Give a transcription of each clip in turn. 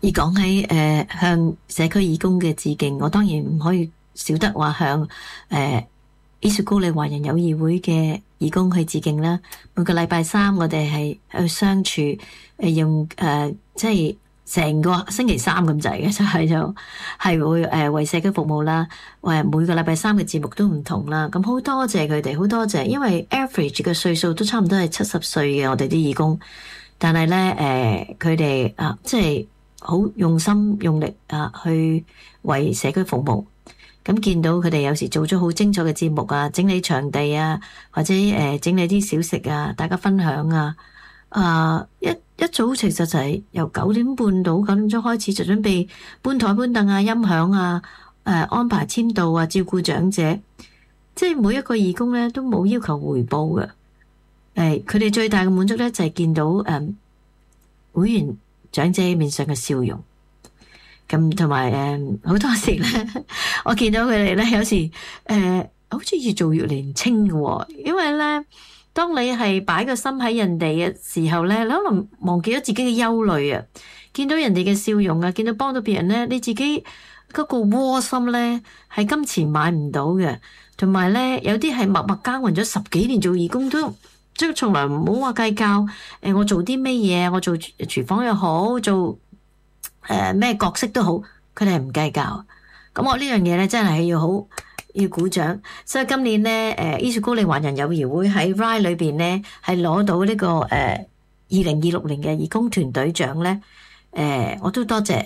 而講起向社區義工嘅致敬，我當然唔可以少得話向伊雪高利華人友誼會嘅義工去致敬啦。每個禮拜三我哋係去相處，用即係成個星期三咁滯嘅，就係會為社區服務啦。每個禮拜三嘅節目都唔同啦。咁好多謝佢哋，好多謝，因為 average 嘅歲數都差唔多係70歲嘅我哋啲義工，但係咧佢哋即係好用心用力去為社區服務。咁見到佢哋有時做咗好精彩嘅節目啊，整理場地啊，或者整理啲小食啊，大家分享啊。一早其實就係由9點半到9點鐘開始就準備搬台搬凳啊、音響啊、安排簽到啊、照顧長者，即係每一個義工咧都冇要求回報嘅。佢哋最大嘅滿足咧就係見到會員長者面上嘅笑容。咁同埋好多時咧，我見到佢哋咧有時好似越做越年輕嘅喎，因為咧，當你係擺個心喺人哋嘅時候咧，你可能忘記咗自己嘅憂慮啊，見到人哋嘅笑容啊，見到幫到別人咧，你自己嗰個窩心咧係金錢買唔到嘅，同埋咧有啲係默默耕耘咗10幾年做義工都即係從來唔好話計較我做啲咩嘢，我做廚房又好做。咩角色都好，佢哋係唔計較。咁我呢樣嘢咧，真係要鼓掌。所以今年咧，伊雪高利華人友誼會喺 RIE 裏邊咧，係攞到呢個2026年嘅義工團隊獎咧。我都多謝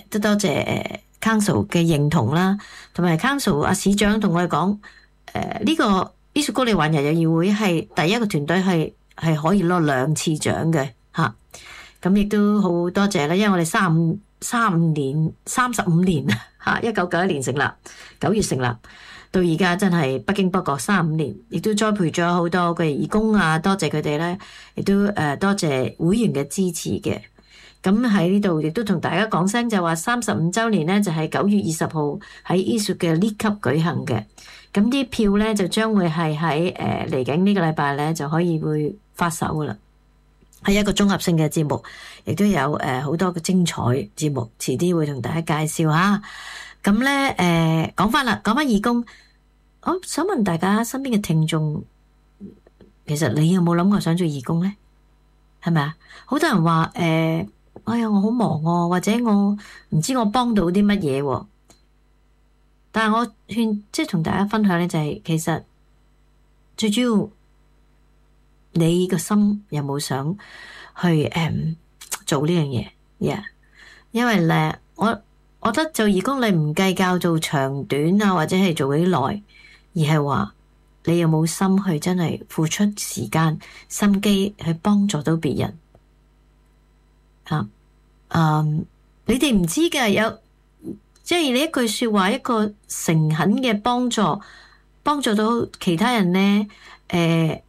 Council 嘅認同啦，同埋 Council 阿市長同我哋講，呢個伊雪高利華人友誼會係第一個團隊係可以攞2次獎嘅嚇。咁亦都好多謝啦，因為我哋35年嚇，1991年成立，9月成立，到而家真係不經不覺35年，亦都栽培咗好多嘅義工啊，多謝佢哋咧，亦都多謝會員嘅支持嘅。咁喺呢度亦都同大家講聲，就話35週年咧就係9月20號喺伊雪嘅 League Cup 舉行嘅。咁啲票咧就將會係喺嚟緊呢個禮拜咧就可以會發售噶啦。係一個綜合性嘅節目，亦都有好多嘅精彩節目，遲啲會同大家介紹下。咁咧講翻義工，我想問大家身邊嘅聽眾，其實你有冇諗過想做義工咧？係咪啊？好多人話哎呀我好忙喎，或者我唔知我幫到啲乜嘢喎。但係我勸即係同大家分享咧，就係其實最主要。你個心有冇想去做呢樣嘢？因為咧，我覺得做義工你唔計較做長短啊，或者係做幾耐，而係話你有冇心去真係付出時間、心機去幫助到別人你哋唔知㗎，有即係你一句說話，一個誠懇嘅幫助到其他人咧，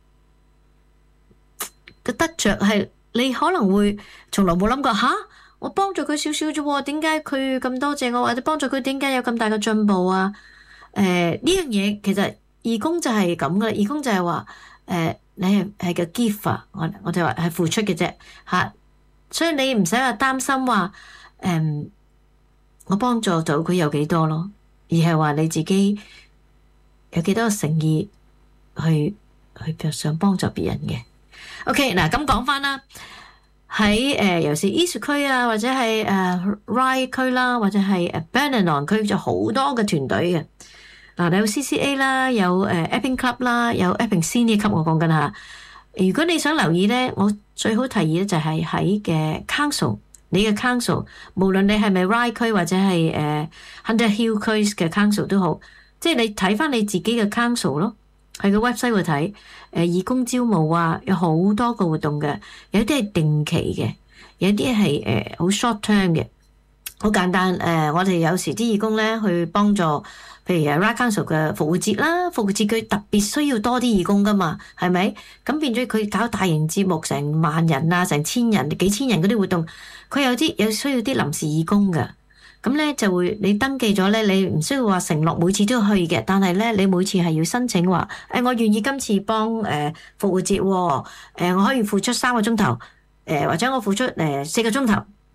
個得着係你可能會從來冇諗過我幫助佢少少啫，點解佢咁多謝我，或者幫助佢點解有咁大嘅進步啊？呢樣嘢其實義工就係咁噶啦，義工就係話你係個 giver，我哋話係付出嘅啫吓，所以你唔使話擔心話我幫助到佢有幾多咯，而係話你自己有幾多個誠意去想幫助別人嘅。OK， 嗱咁講翻啦，喺尤其是伊雪區啊，或者係RIE 區啦，或者係Bennelong 區，就好多嘅團隊嘅。嗱，你有 CCA 啦，有Epping Club 啦，有 Epping Senior Club，我講緊吓。如果你想留意咧，我最好提議咧就係喺嘅 Council， 你嘅 Council， 無論你係咪 RIE 區或者係Hunter Hill 區嘅 Council 都好，即係你睇翻你自己嘅 Council 咯。喺個 website 度睇，義工招募啊，有好多個活動嘅，有啲係定期嘅，有啲係好 short term 嘅，好簡單。我哋有時啲義工咧去幫助，譬如RIE Council 嘅復活節啦，復活節佢特別需要多啲義工噶嘛，係咪？咁變咗佢搞大型節目，成10000人啊，成1000人、幾千人嗰啲活動，佢有需要啲臨時義工噶。咁咧就會你登記咗咧，你唔需要話承諾每次都去嘅，但係咧你每次係要申請話，我願意今次幫復活節，我可以付出3個鐘頭，或者我付出4個鐘頭，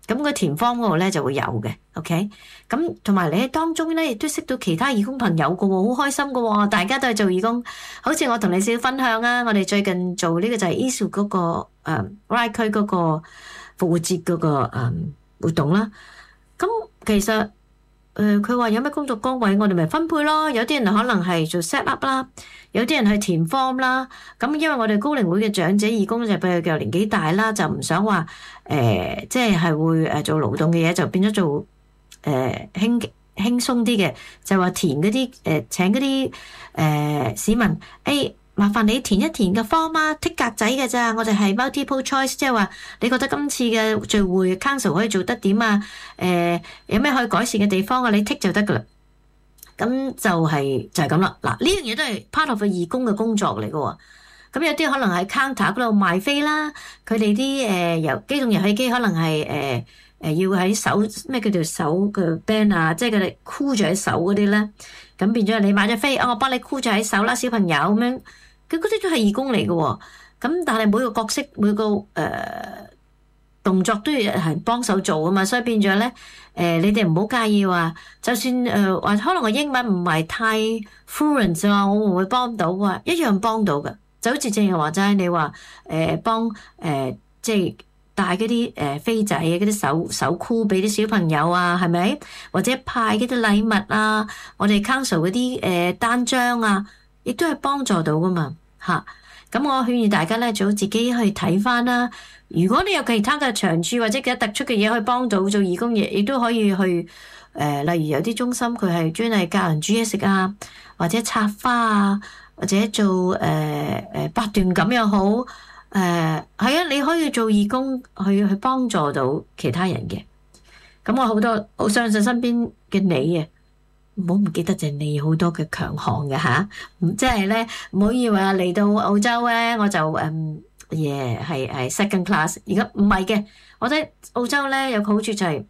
咁個填 form 嗰度咧就會有嘅 ，OK？ 咁同埋你喺當中咧亦都識到其他義工朋友㗎喎，好開心㗎喎，大家都係做義工，好似我同你少少分享啊，我哋最近做呢個就係 Isu 嗰個Ryde區嗰個復活節嗰個活動啦，咁其實佢話有咩工作崗位，我哋咪分配咯。有啲人可能係做 set up 啦，有啲人係填 form 啦。咁因為我哋高齡會嘅長者義工就比佢年紀大啦，就唔想話即係會做勞動嘅嘢，就變咗做輕鬆啲嘅，就話填嗰啲請嗰啲市民麻煩你填一填個 form 啊，剔格仔嘅咋，我哋係 multiple choice， 即係話你覺得今次嘅聚會 council 可以做得點啊？有咩可以改善嘅地方啊？你剔就得噶啦。咁就係咁啦。嗱，呢樣嘢都係 part of 個義工嘅工作嚟嘅喎。咁有啲可能喺 counter 嗰度賣飛啦，佢哋啲機動遊戲機可能係要喺手咩叫做手嘅 band 啊，即係佢哋箍住喺手嗰啲咧。咁變咗你買咗飛，我幫你箍住喺手啦，小朋友咁樣。佢嗰啲都係義工嚟嘅喎，咁但係每個角色每個動作都要係幫手做啊嘛，所以變咗咧你哋唔好介意話，就算話可能我英文唔係太 fluent 啊，我會唔會幫到啊？一樣幫到嘅，就好似正如話齋，你話幫即係帶嗰啲飛仔嗰啲手箍俾啲小朋友啊，係咪？或者派嗰啲禮物啊，我哋 council 嗰啲單張啊。亦都係幫助到噶嘛嚇，咁我勸喻大家咧，最好自己去睇翻啦。如果你有其他嘅長處或者其他突出嘅嘢，可以幫到做義工嘢，亦都可以去例如有啲中心佢係專係教人煮嘢食啊，或者插花啊，或者做八段錦又好，係啊，你可以做義工去幫助到其他人嘅。咁我好相信身邊嘅你啊。唔好唔記得就係你好多嘅強項嘅吓，即係咧唔好以為嚟到澳洲咧我就係 second class， 而家唔係嘅，我覺得澳洲咧有個好處就係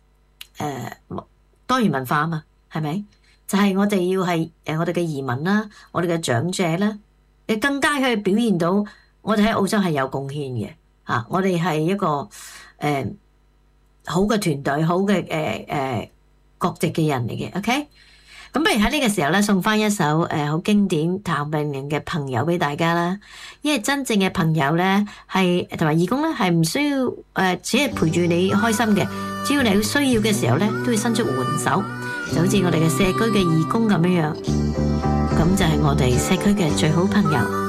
多元文化啊嘛，係咪？就係我哋要係我哋嘅移民啦，我哋嘅長者啦，你更加可以表現到我哋喺澳洲係有貢獻嘅吓，我哋係一個好嘅團隊，好嘅國籍嘅人嚟嘅 ，OK？ 咁不如喺呢個時候咧，送翻一首好經典譚詠麟嘅朋友俾大家啦。因為真正嘅朋友咧，係同埋義工咧，係唔需要只係陪住你開心嘅，只要你有需要嘅時候咧，都會伸出援手，就好似我哋嘅社區嘅義工咁樣樣。咁就係我哋社區嘅最好朋友。